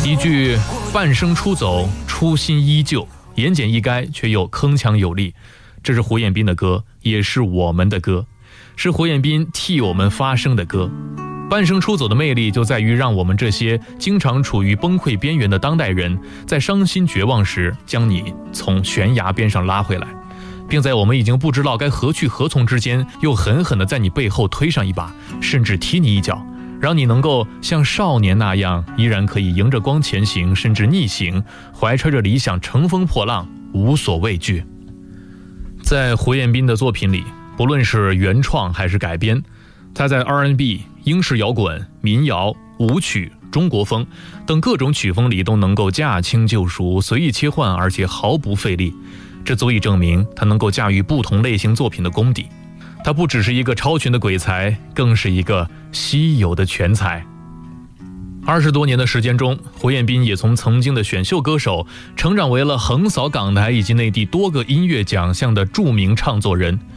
一句半生出走，初心依旧，言简意赅却又铿锵有力。这是胡彦斌的歌，也是我们的歌，是胡彦斌替我们发声的歌。半生出走的魅力就在于让我们这些经常处于崩溃边缘的当代人，在伤心绝望时将你从悬崖边上拉回来，并在我们已经不知道该何去何从之间，又狠狠地在你背后推上一把，甚至踢你一脚，让你能够像少年那样依然可以迎着光前行，甚至逆行，怀揣着理想乘风破浪，无所畏惧。在胡彦斌的作品里，不论是原创还是改编，他在 R&B、 英式摇滚、民谣、舞曲、中国风等各种曲风里都能够驾轻就熟，随意切换，而且毫不费力。这足以证明他能够驾驭不同类型作品的功底。他不只是一个超群的鬼才，更是一个稀有的全才。20多年的时间中，胡彦斌也从曾经的选秀歌手成长为了横扫港台以及内地多个音乐奖项的著名唱作人。